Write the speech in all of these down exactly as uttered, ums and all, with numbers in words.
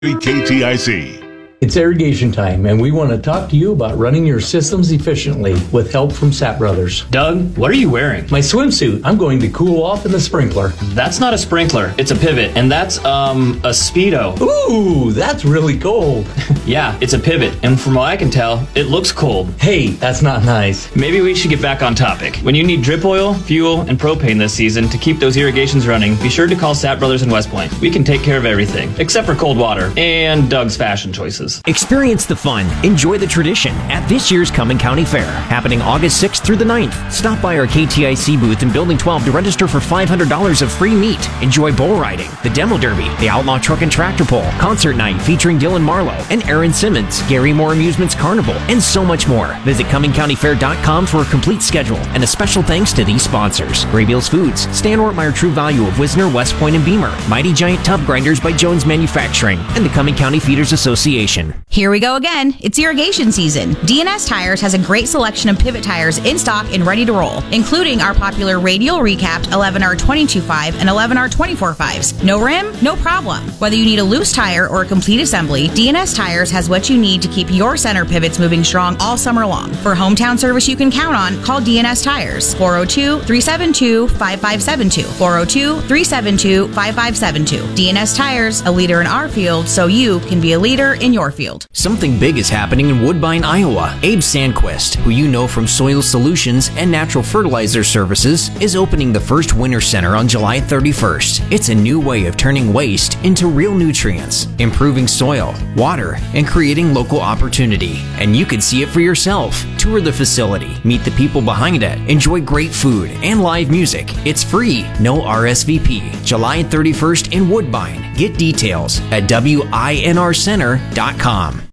K T I C. It's irrigation time, and we want to talk to you about running your systems efficiently with help from Sapp Brothers. Doug, what are you wearing? My swimsuit. I'm going to cool off in the sprinkler. That's not a sprinkler. It's a pivot, and that's, um, a Speedo. Ooh, that's really cold. Yeah, it's a pivot, and from what I can tell, it looks cold. Hey, that's not nice. Maybe we should get back on topic. When you need drip oil, fuel, and propane this season to keep those irrigations running, be sure to call Sapp Brothers in West Point. We can take care of everything, except for cold water and Doug's fashion choices. Experience the fun, enjoy the tradition at this year's Cumming County Fair, happening August sixth through the ninth. Stop by our K T I C booth in Building twelve to register for five hundred dollars of free meat. Enjoy bull riding, the demo derby, the outlaw truck and tractor pull, concert night featuring Dylan Marlowe and Aaron Simmons, Gary Moore Amusements Carnival, and so much more. Visit Cumming County Fair dot com for a complete schedule, and a special thanks to these sponsors: Graybeals Foods, Stan Ortmeyer True Value of Wisner, West Point, and Beamer, Mighty Giant Tub Grinders by Jones Manufacturing, and the Cumming County Feeders Association. Here we go again. It's irrigation season. D N S Tires has a great selection of pivot tires in stock and ready to roll, including our popular radial recapped eleven R twenty-two five and eleven R twenty-four fives. No rim? No problem. Whether you need a loose tire or a complete assembly, D N S Tires has what you need to keep your center pivots moving strong all summer long. For hometown service you can count on, call D N S Tires. four oh two, three seven two, five five seven two. four oh two, three seven two, five five seven two. D N S Tires, a leader in our field so you can be a leader in your field. Something big is happening in Woodbine, Iowa. Abe Sandquist, who you know from Soil Solutions and Natural Fertilizer Services, is opening the first winter center on July thirty-first. It's a new way of turning waste into real nutrients, improving soil, water, and creating local opportunity. And you can see it for yourself. Tour the facility, meet the people behind it, enjoy great food and live music. It's free, no R S V P. July thirty-first in Woodbine. Get details at W I N R center dot com.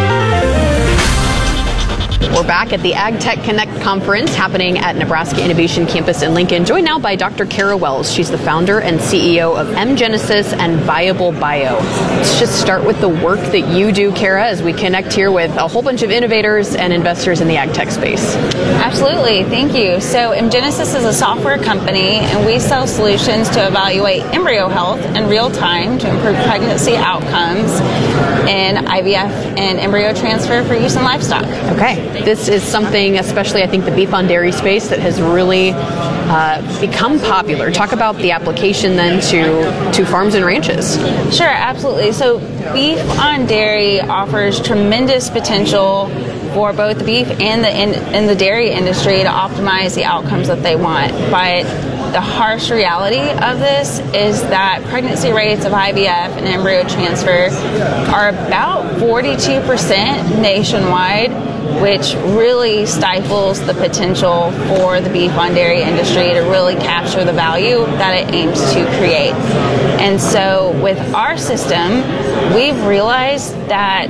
We're back at the AgTech Connect conference happening at Nebraska Innovation Campus in Lincoln. Joined now by Doctor Kara Wells. She's the founder and C E O of mGenesis and Viable Bio. Let's just start with the work that you do, Kara, as we connect here with a whole bunch of innovators and investors in the AgTech space. Absolutely, thank you. So mGenesis is a software company, and we sell solutions to evaluate embryo health in real time to improve pregnancy outcomes in I V F and embryo transfer for use in livestock. Okay. This is something, especially I think the beef on dairy space, that has really uh, become popular. Talk about the application then to, to farms and ranches. Sure, absolutely. So beef on dairy offers tremendous potential for both the beef and the in, in the dairy industry to optimize the outcomes that they want. But the harsh reality of this is that pregnancy rates of I V F and embryo transfer are about forty-two percent nationwide, which really stifles the potential for the beef on dairy industry to really capture the value that it aims to create. And so with our system, we've realized that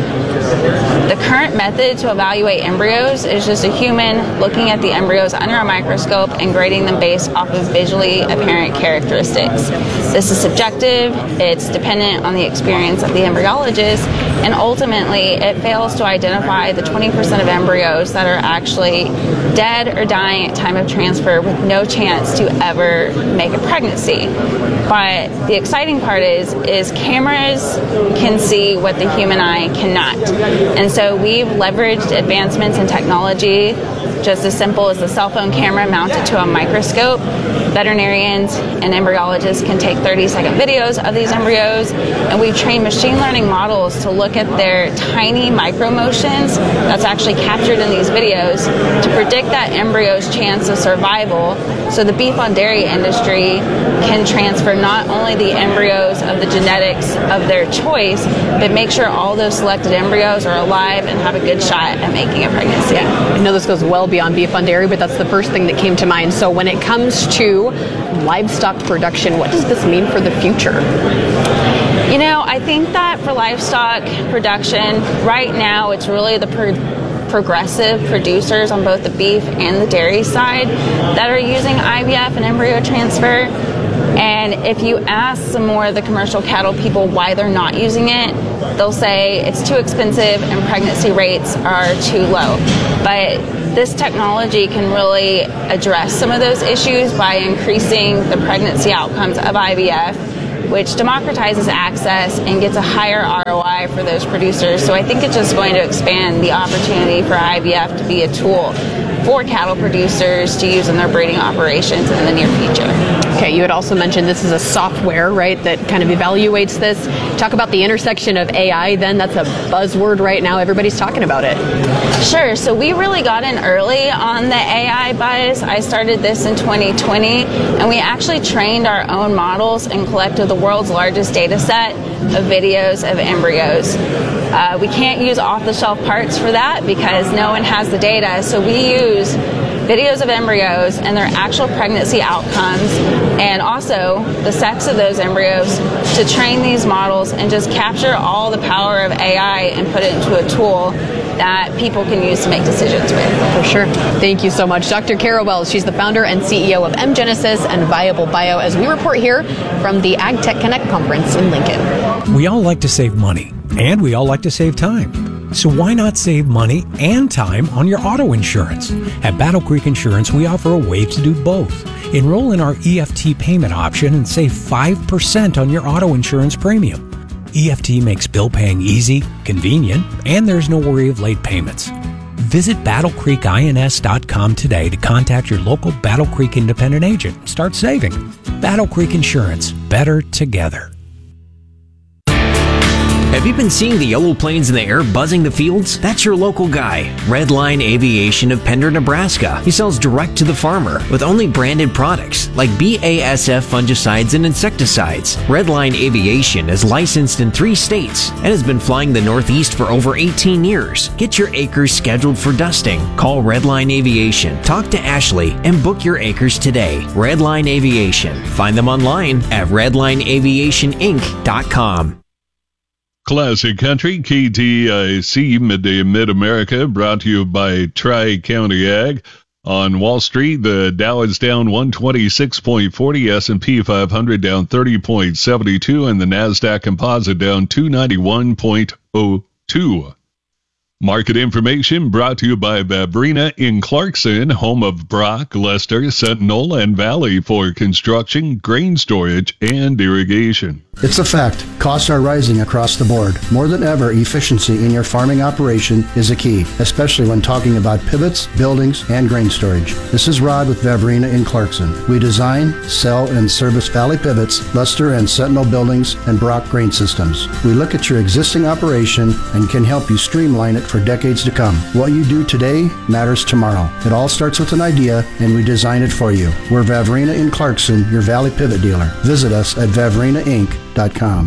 the current method to evaluate embryos is just a human looking at the embryos under a microscope and grading them based off of visually apparent characteristics. This is subjective, it's dependent on the experience of the embryologist, and ultimately it fails to identify the twenty percent of embryos that are actually dead or dying at time of transfer with no chance to ever make a pregnancy. But the exciting part is, is cameras can see what the human eye cannot. And so we've leveraged advancements in technology, just as simple as the cell phone camera mounted to a microscope. Veterinarians and embryologists can take thirty second videos of these embryos, and we've trained machine learning models to look at their tiny micro motions that's actually captured in these videos to predict that embryo's chance of survival, so the beef on dairy industry can transfer not only the embryos of the genetics of their choice, but make sure all those selected embryos are alive and have a good shot at making a pregnancy. Yeah. I know this goes well beyond beef on dairy, but that's the first thing that came to mind. So when it comes to livestock production, what does this mean for the future? You know, I think that for livestock production, right now it's really the pro- progressive producers on both the beef and the dairy side that are using I V F and embryo transfer. And if you ask some more of the commercial cattle people why they're not using it, they'll say it's too expensive and pregnancy rates are too low. But this technology can really address some of those issues by increasing the pregnancy outcomes of I V F which democratizes access and gets a higher R O I for those producers. So I think it's just going to expand the opportunity for I V F to be a tool for cattle producers to use in their breeding operations in the near future. Okay, you had also mentioned this is a software, right, that kind of evaluates this. Talk about the intersection of A I then. That's a buzzword right now. Everybody's talking about it. Sure. So we really got in early on the A I buzz. I started this in twenty twenty, and we actually trained our own models and collected the world's largest data set of videos of embryos. Uh, we can't use off-the-shelf parts for that because no one has the data, so we use videos of embryos and their actual pregnancy outcomes and also the sex of those embryos to train these models and just capture all the power of A I and put it into a tool that people can use to make decisions with. For sure. Thank you so much. Doctor Kara Wells, she's the founder and C E O of mGenesis and Viable Bio, as we report here from the AgTech Connect conference in Lincoln. We all like to save money, and we all like to save time. So why not save money and time on your auto insurance? At Battle Creek Insurance, we offer a way to do both. Enroll in our E F T payment option and save five percent on your auto insurance premium. E F T makes bill paying easy, convenient, and there's no worry of late payments. Visit battle creek ins dot com today to contact your local Battle Creek independent agent and start saving. Battle Creek Insurance, better together. Have you been seeing the yellow planes in the air buzzing the fields? That's your local guy, Redline Aviation of Pender, Nebraska. He sells direct to the farmer with only branded products like B A S F fungicides and insecticides. Redline Aviation is licensed in three states and has been flying the Northeast for over eighteen years. Get your acres scheduled for dusting. Call Redline Aviation, talk to Ashley, and book your acres today. Redline Aviation. Find them online at redline aviation inc dot com. Classic Country, K T I C, Midday Mid-America, brought to you by Tri-County Ag. On Wall Street, the Dow is down one twenty-six point four zero, S and P five hundred down thirty point seven two, and the NASDAQ Composite down two ninety-one point zero two. Market information brought to you by Vavrina in Clarkson, home of Brock, Lester, Sentinel, and Valley for construction, grain storage, and irrigation. It's a fact. Costs are rising across the board. More than ever, efficiency in your farming operation is a key, especially when talking about pivots, buildings, and grain storage. This is Rod with Vavrina in Clarkson. We design, sell, and service Valley Pivots, Lester and Sentinel buildings, and Brock grain systems. We look at your existing operation and can help you streamline it for decades to come. What you do today matters tomorrow. It all starts with an idea, and we design it for you. We're Vavrina in Clarkson, your Valley Pivot dealer. Visit us at vavrina inc dot com.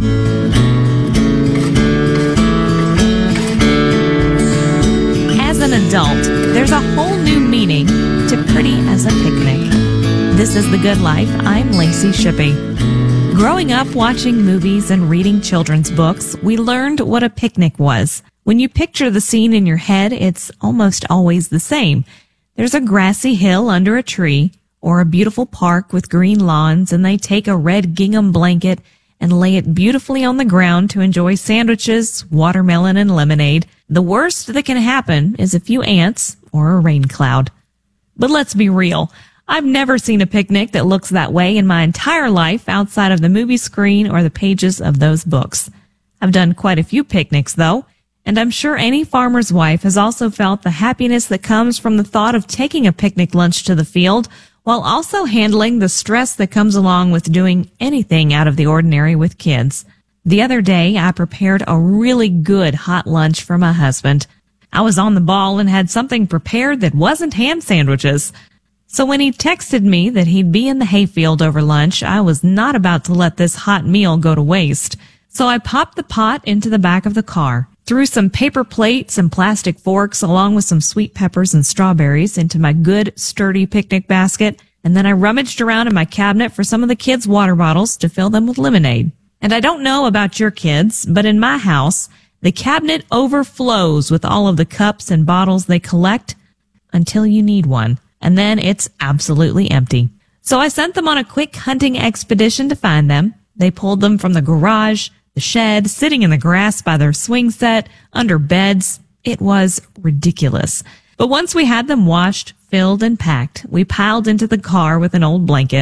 As an adult, there's a whole new meaning to pretty as a picnic. This is The Good Life. I'm Lacey Shippey. Growing up watching movies and reading children's books, we learned what a picnic was. When you picture the scene in your head, it's almost always the same. There's a grassy hill under a tree or a beautiful park with green lawns, and they take a red gingham blanket and lay it beautifully on the ground to enjoy sandwiches, watermelon, and lemonade. The worst that can happen is a few ants or a rain cloud. But let's be real. I've never seen a picnic that looks that way in my entire life outside of the movie screen or the pages of those books. I've done quite a few picnics, though, and I'm sure any farmer's wife has also felt the happiness that comes from the thought of taking a picnic lunch to the field while also handling the stress that comes along with doing anything out of the ordinary with kids. The other day, I prepared a really good hot lunch for my husband. I was on the ball and had something prepared that wasn't ham sandwiches. So when he texted me that he'd be in the hayfield over lunch, I was not about to let this hot meal go to waste. So I popped the pot into the back of the car, threw some paper plates and plastic forks along with some sweet peppers and strawberries into my good, sturdy picnic basket, and then I rummaged around in my cabinet for some of the kids' water bottles to fill them with lemonade. And I don't know about your kids, but in my house, the cabinet overflows with all of the cups and bottles they collect until you need one, and then it's absolutely empty. So I sent them on a quick hunting expedition to find them. They pulled them from the garage, the shed, sitting in the grass by their swing set, under beds. It was ridiculous. But once we had them washed, filled, and packed, we piled into the car with an old blanket.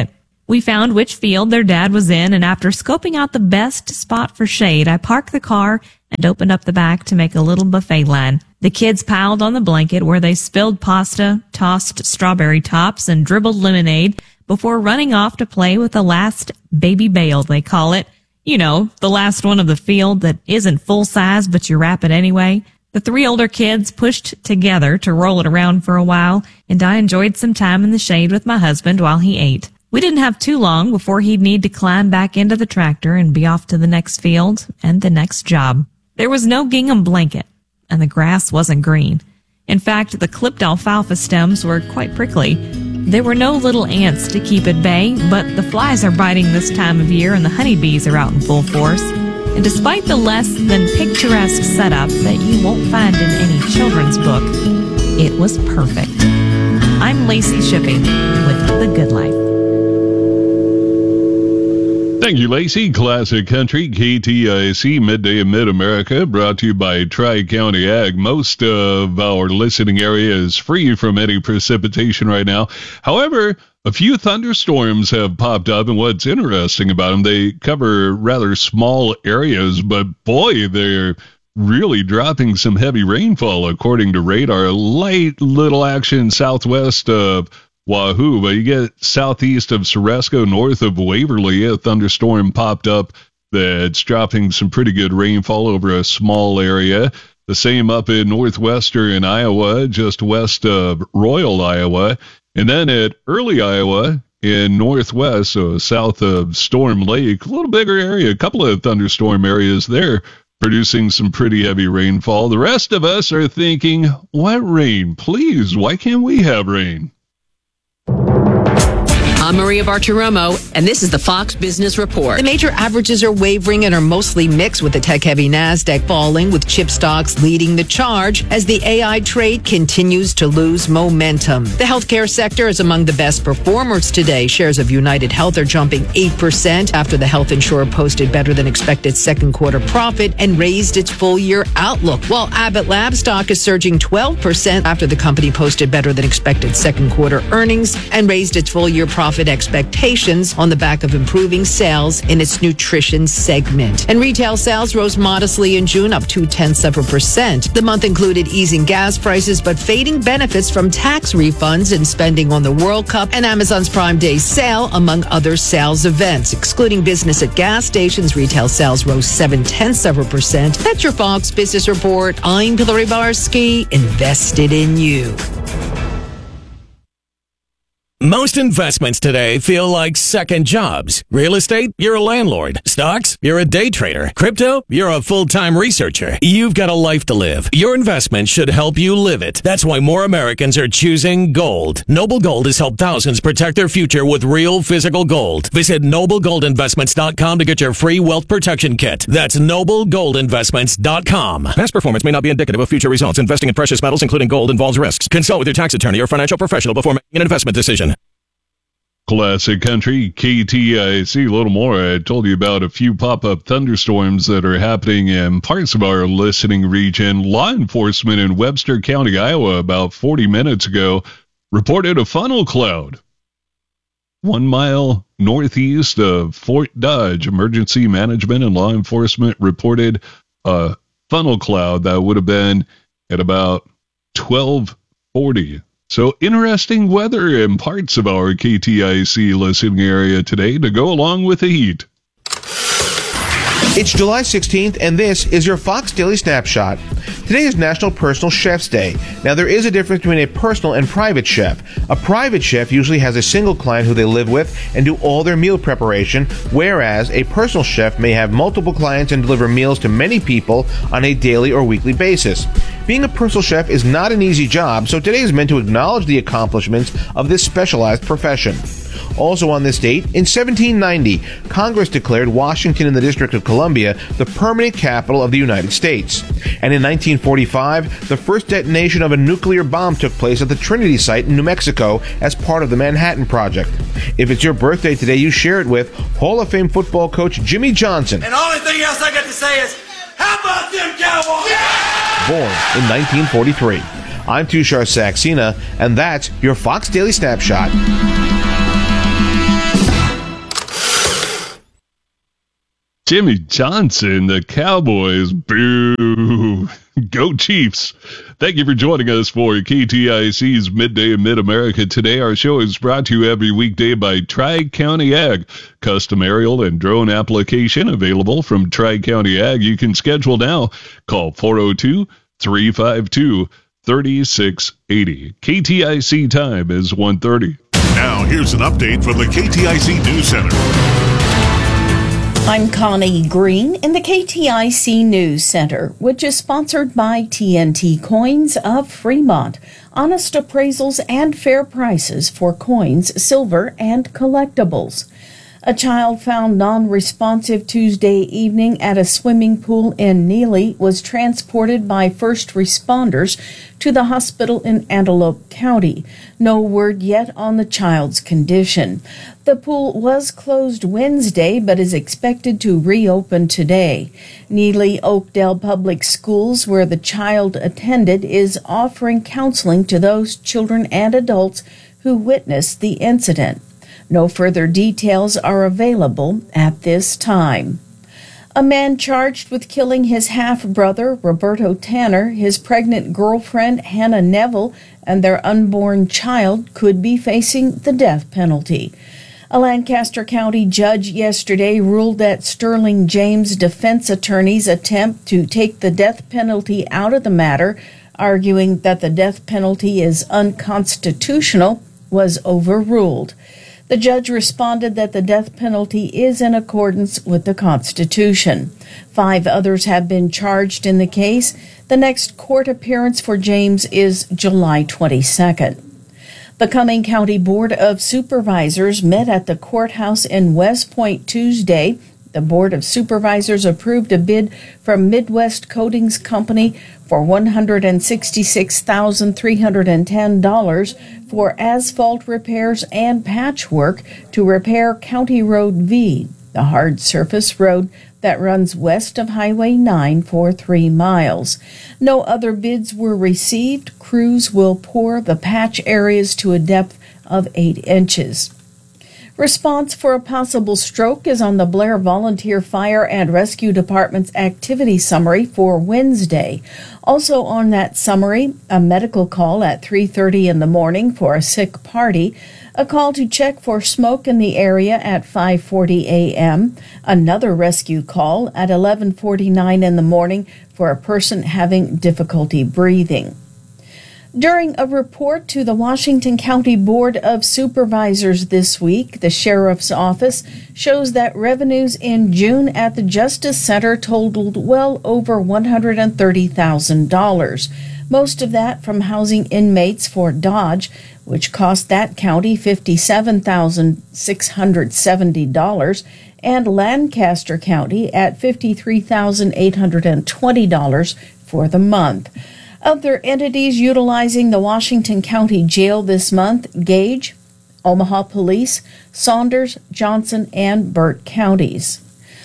We found which field their dad was in, and after scoping out the best spot for shade, I parked the car and opened up the back to make a little buffet line. The kids piled on the blanket where they spilled pasta, tossed strawberry tops, and dribbled lemonade before running off to play with the last baby bale, they call it. You know, the last one of the field that isn't full size, but you wrap it anyway. The three older kids pushed together to roll it around for a while, and I enjoyed some time in the shade with my husband while he ate. We didn't have too long before he'd need to climb back into the tractor and be off to the next field and the next job. There was no gingham blanket, and the grass wasn't green. In fact, the clipped alfalfa stems were quite prickly. There were no little ants to keep at bay, but the flies are biting this time of year and the honeybees are out in full force. And despite the less than picturesque setup that you won't find in any children's book, it was perfect. I'm Lacey Shippey with The Good Life. Thank you, Lacey. Classic Country, K T I C, Midday in Mid-America, brought to you by Tri-County Ag. Most of our listening area is free from any precipitation right now. However, a few thunderstorms have popped up, and what's interesting about them, they cover rather small areas, but boy, they're really dropping some heavy rainfall according to radar. Light little action southwest of Wahoo, but you get southeast of Ceresco, north of Waverly, a thunderstorm popped up that's dropping some pretty good rainfall over a small area. The same up in northwestern Iowa, just west of Royal, Iowa. And then at Early, Iowa, in northwest, so south of Storm Lake, a little bigger area, a couple of thunderstorm areas there, producing some pretty heavy rainfall. The rest of us are thinking, what rain? Please, why can't we have rain? I'm Maria Bartiromo, and this is the Fox Business Report. The major averages are wavering and are mostly mixed, with the tech-heavy NASDAQ falling, with chip stocks leading the charge as the A I trade continues to lose momentum. The healthcare sector is among the best performers today. Shares of United Health are jumping eight percent after the health insurer posted better than expected second quarter profit and raised its full year outlook, while Abbott Lab stock is surging twelve percent after the company posted better than expected second quarter earnings and raised its full year profit expectations on the back of improving sales in its nutrition segment. And retail sales rose modestly in June, up two-tenths of a percent. The month included easing gas prices, but fading benefits from tax refunds and spending on the World Cup and Amazon's Prime Day sale, among other sales events. Excluding business at gas stations, retail sales rose seven-tenths of a percent. That's your Fox Business Report. I'm Hillary Barsky, invested in you. Most investments today feel like second jobs. Real estate, you're a landlord. Stocks, you're a day trader. Crypto, you're a full-time researcher. You've got a life to live. Your investment should help you live it. That's why more Americans are choosing gold. Noble Gold has helped thousands protect their future with real physical gold. Visit noble gold investments dot com to get your free wealth protection kit. That's noble gold investments dot com. Past performance may not be indicative of future results. Investing in precious metals, including gold, involves risks. Consult with your tax attorney or financial professional before making an investment decision. Classic Country, K T I C. A little more. I told you about a few pop-up thunderstorms that are happening in parts of our listening region. Law enforcement in Webster County, Iowa, about forty minutes ago, reported a funnel cloud one mile northeast of Fort Dodge. Emergency management and law enforcement reported a funnel cloud that would have been at about twelve forty. So interesting weather in parts of our K T I C listening area today to go along with the heat. It's July sixteenth, and this is your Fox Daily Snapshot. Today is National Personal Chef's Day. Now, there is a difference between a personal and private chef. A private chef usually has a single client who they live with and do all their meal preparation, whereas a personal chef may have multiple clients and deliver meals to many people on a daily or weekly basis. Being a personal chef is not an easy job, so today is meant to acknowledge the accomplishments of this specialized profession. Also on this date, in seventeen ninety, Congress declared Washington in the District of Columbia the permanent capital of the United States. And in nineteen forty-five, the first detonation of a nuclear bomb took place at the Trinity site in New Mexico as part of the Manhattan Project. If it's your birthday today, you share it with Hall of Fame football coach Jimmy Johnson. And the only thing else I got to say is, how about them Cowboys? Yeah! Born in nineteen forty-three. I'm Tushar Saxena, and that's your Fox Daily Snapshot. Jimmy Johnson, the Cowboys, boo. Go Chiefs. Thank you for joining us for K T I C's Midday in Mid-America today. Our show is brought to you every weekday by Tri-County Ag. Custom aerial and drone application available from Tri-County Ag. You can schedule now. Call four oh two, three five two, three six eight oh. K T I C time is one thirty. Now here's an update from the K T I C News Center. I'm Connie Green in the K T I C News Center, which is sponsored by T N T Coins of Fremont. Honest appraisals and fair prices for coins, silver, and collectibles. A child found non-responsive Tuesday evening at a swimming pool in Neely was transported by first responders to the hospital in Antelope County. No word yet on the child's condition. The pool was closed Wednesday but is expected to reopen today. Neely Oakdale Public Schools, where the child attended, is offering counseling to those children and adults who witnessed the incident. No further details are available at this time. A man charged with killing his half-brother, Roberto Tanner, his pregnant girlfriend, Hannah Neville, and their unborn child could be facing the death penalty. A Lancaster County judge yesterday ruled that Sterling James' defense attorney's attempt to take the death penalty out of the matter, arguing that the death penalty is unconstitutional, was overruled. The judge responded that the death penalty is in accordance with the Constitution. Five others have been charged in the case. The next court appearance for James is July twenty-second. The Cumming County Board of Supervisors met at the courthouse in West Point Tuesday. The Board of Supervisors approved a bid from Midwest Coatings Company for one hundred sixty-six thousand three hundred ten dollars for asphalt repairs and patchwork to repair County Road V, the hard surface road that runs west of Highway nine for three miles. No other bids were received. Crews will pour the patch areas to a depth of eight inches. Response for a possible stroke is on the Blair Volunteer Fire and Rescue Department's activity summary for Wednesday. Also on that summary, a medical call at three thirty in the morning for a sick party, a call to check for smoke in the area at five forty a.m., another rescue call at eleven forty-nine in the morning for a person having difficulty breathing. During a report to the Washington County Board of Supervisors this week, the Sheriff's Office shows that revenues in June at the Justice Center totaled well over one hundred thirty thousand dollars. Most of that from housing inmates for Dodge, which cost that county fifty-seven thousand six hundred seventy dollars, and Lancaster County at fifty-three thousand eight hundred twenty dollars for the month. Other entities utilizing the Washington County Jail this month: Gage, Omaha Police, Saunders, Johnson, and Burt counties.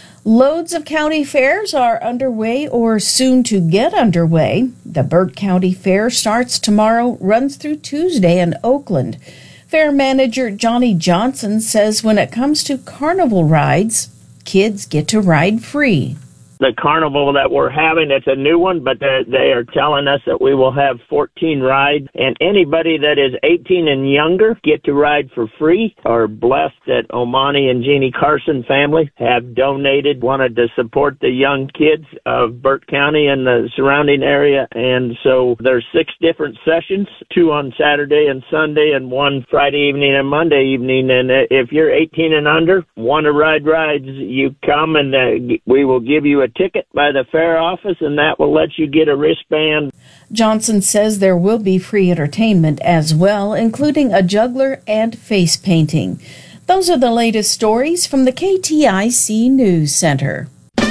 Loads of county fairs are underway or soon to get underway. The Burt County Fair starts tomorrow, runs through Tuesday in Oakland. Fair manager Johnny Johnson says when it comes to carnival rides, kids get to ride free. The carnival that we're having, it's a new one, but they are telling us that we will have fourteen rides, and anybody that is eighteen and younger get to ride for free. Are blessed that Omani and Jeannie Carson family have donated, wanted to support the young kids of Burt County and the surrounding area, and so there's six different sessions, two on Saturday and Sunday, and one Friday evening and Monday evening, and if you're eighteen and under, want to ride rides, you come and uh, we will give you a ticket by the fair office, and that will let you get a wristband. Johnson says there will be free entertainment as well, including a juggler and face painting. Those are the latest stories from the K T I C News Center.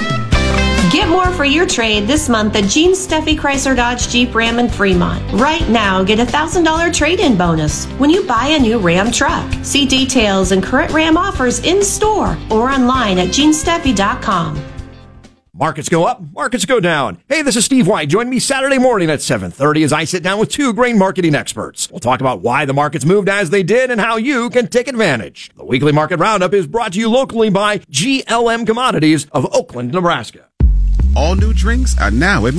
Get more for your trade this month at Gene Steffi Chrysler Dodge Jeep Ram in Fremont. Right now, get a one thousand dollars trade-in bonus when you buy a new Ram truck. See details and current Ram offers in store or online at gene steffi dot com. Markets go up, markets go down. Hey, this is Steve White. Join me Saturday morning at seven thirty as I sit down with two grain marketing experts. We'll talk about why the markets moved as they did and how you can take advantage. The weekly market roundup is brought to you locally by G L M Commodities of Oakland, Nebraska. All new drinks are now at